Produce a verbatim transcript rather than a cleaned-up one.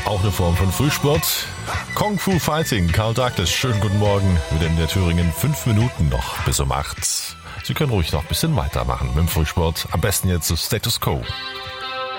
Auch eine Form von Frühsport. Kung Fu Fighting, Karl Douglas, schönen guten Morgen. Wieder in der Thüringen fünf Minuten noch bis um acht. Sie können ruhig noch ein bisschen weitermachen mit dem Frühsport. Am besten jetzt so Status Quo.